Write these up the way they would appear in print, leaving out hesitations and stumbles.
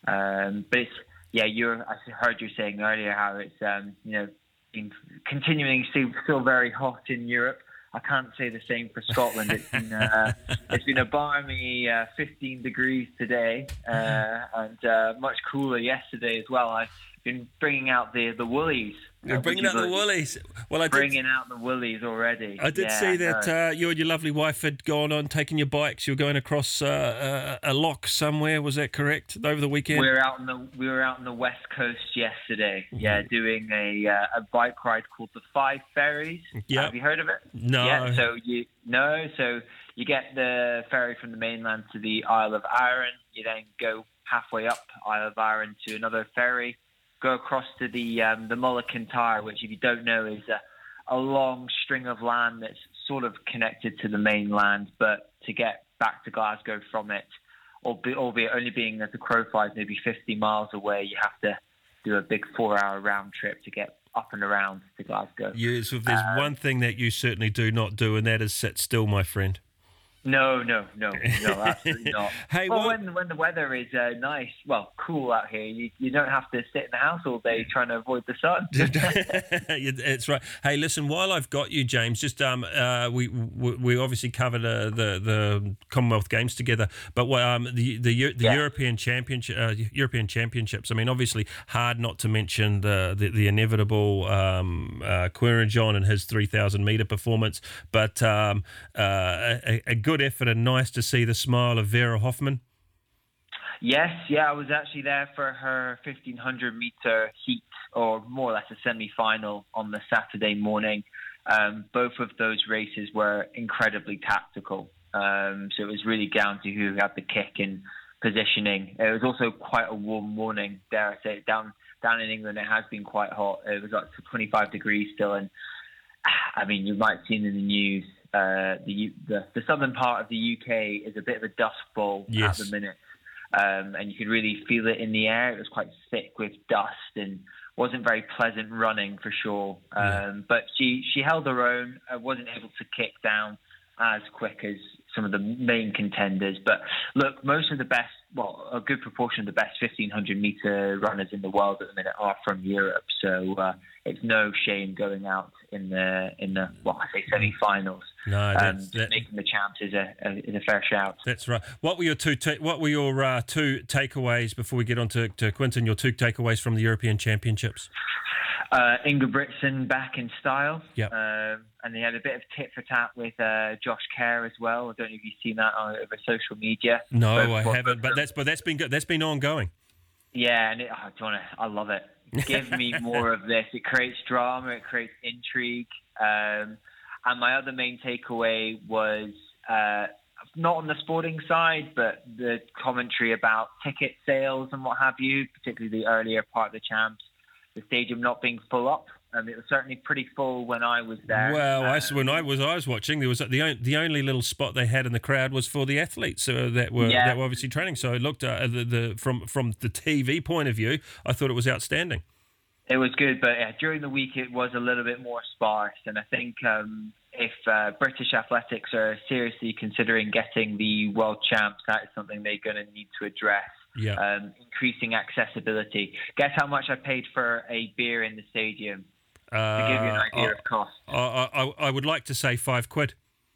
But it's I heard you saying earlier how it's been continuing to feel very hot in Europe. I can't say the same for Scotland. It's been a balmy 15 degrees today, and much cooler yesterday as well. I've been bringing out the woolies. You're bringing out the woolies. Well, bringing out the woolies already. I did see that you and your lovely wife had gone on taking your bikes. You were going across a loch somewhere. Was that correct? Over the weekend. We were out on the west coast yesterday. Yeah, doing a bike ride called the Five Ferries. Yeah. Have you heard of it? No. Yeah. So you get the ferry from the mainland to the Isle of Arran. You then go halfway up Isle of Arran to another ferry. Go across to the Mull of Kintyre, which, if you don't know, is a long string of land that's sort of connected to the mainland. But to get back to Glasgow from it, albeit only being, as the crow flies, maybe 50 miles away, you have to do a big 4-hour round trip to get up and around to Glasgow. Yes, if there's one thing that you certainly do not do, and that is sit still, my friend. No, absolutely not. Hey, well, when the weather is nice, cool out here, you don't have to sit in the house all day trying to avoid the sun. It's right. Hey, listen, while I've got you, James, just we obviously covered the Commonwealth Games together, but the European Championships. I mean, obviously, hard not to mention the inevitable Quirin John and his 3,000 metre performance, but a good effort, and nice to see the smile of Vera Hoffman. Yes, I was actually there for her 1,500 metre heat, or more or less a semi-final, on the Saturday morning. Both of those races were incredibly tactical. So it was really down to who had the kick and positioning. It was also quite a warm morning, dare I say. Down in England, it has been quite hot. It was up to 25 degrees still, and I mean, you might have seen in the news, the southern part of the UK is a bit of a dust bowl at the minute, and you could really feel it in the air. It was quite thick with dust and wasn't very pleasant running for sure. But she held her own. Wasn't able to kick down as quick as some of the main contenders. But look, most of the best, a good proportion of the best 1,500 metre runners in the world at the minute are from Europe. So it's no shame going out in the semi-finals. No, making the champs is a fair shout. That's right. What were your two two takeaways before we get on to Quinton? Your two takeaways from the European Championships? Ingebrigtsen back in style. Yep. And they had a bit of tit for tat with Josh Kerr as well. I don't know if you've seen that over social media. No, I haven't. But that's been good. That's been ongoing. Yeah, and I love it. Give me more of this. It creates drama. It creates intrigue. And my other main takeaway was not on the sporting side, but the commentary about ticket sales and what have you, particularly the earlier part of the champs. The stadium not being full up. It was certainly pretty full when I was there. Well, when I was watching, there was the only little spot they had in the crowd was for the athletes that were obviously training. So it looked from the TV point of view, I thought it was outstanding. It was good, but during the week it was a little bit more sparse. And I think if British athletics are seriously considering getting the world champs, that is something they're going to need to address. Yeah. Increasing accessibility. Guess how much I paid for a beer in the stadium? To give you an idea of cost. I would like to say £5.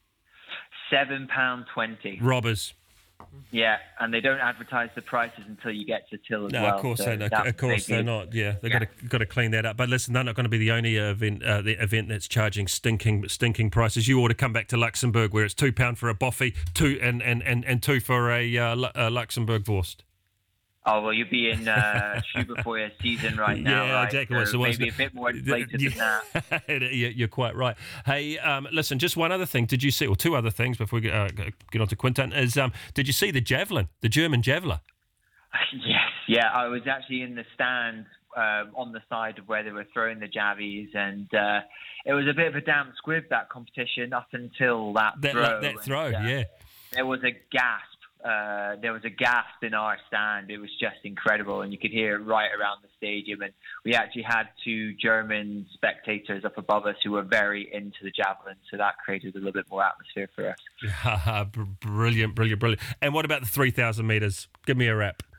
£7.20. Robbers. Yeah, and they don't advertise the prices until you get to till as well. No, of course they're not. Yeah, they've got to clean that up. But listen, they're not going to be the only event that's charging stinking prices. You ought to come back to Luxembourg, where it's £2 for a boffy, two for a Luxembourg Wurst. Oh, well, you'll be in Schuber for your season right now. Yeah, right? exactly. So maybe a bit more inflated than that. You're quite right. Hey, listen, just one other thing. Did you see, or two other things before we get on to Quinton, is did you see the javelin, the German javeler? Yes. Yeah, I was actually in the stand on the side of where they were throwing the javies, and it was a bit of a damp squib, that competition, up until that throw. Yeah. There was a gasp. There was a gasp in our stand. It was just incredible, and you could hear it right around the stadium. And we actually had two German spectators up above us who were very into the javelin, so that created a little bit more atmosphere for us. Brilliant. And what about the 3,000 metres? Give me a wrap.